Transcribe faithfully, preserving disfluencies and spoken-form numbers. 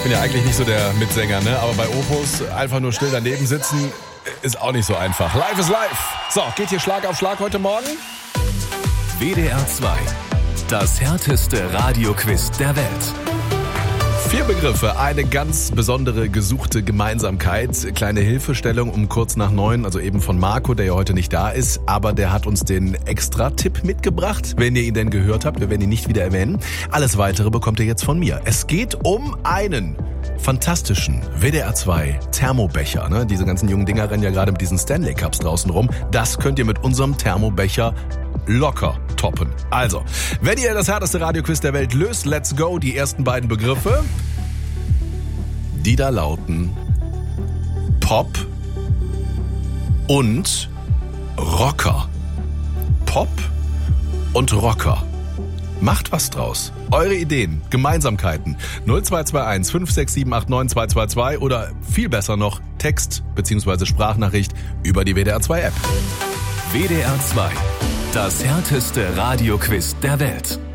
bin ja eigentlich nicht so der Mitsänger, ne? Aber bei Opus einfach nur still daneben sitzen ist auch nicht so einfach. Live ist live. So, geht hier Schlag auf Schlag heute Morgen? W D R zwei. Das härteste Radioquiz der Welt. Vier Begriffe, eine ganz besondere gesuchte Gemeinsamkeit. Kleine Hilfestellung um kurz nach neun, also eben von Marco, der ja heute nicht da ist. Aber der hat uns den Extra-Tipp mitgebracht, wenn ihr ihn denn gehört habt. Wir werden ihn nicht wieder erwähnen. Alles Weitere bekommt ihr jetzt von mir. Es geht um einen fantastischen W D R zwei Thermobecher. Ne? Diese ganzen jungen Dinger rennen ja gerade mit diesen Stanley Cups draußen rum. Das könnt ihr mit unserem Thermobecher locker toppen. Also, wenn ihr das härteste Radioquiz der Welt löst, let's go. Die ersten beiden Begriffe, die da lauten Pop und Rocker. Pop und Rocker. Macht was draus. Eure Ideen, Gemeinsamkeiten. null zwei zwei eins fünf sechs sieben acht neun zwei zwei zwei oder viel besser noch Text bzw. Sprachnachricht über die W D R zwei App. W D R zwei. Das härteste Radioquiz der Welt.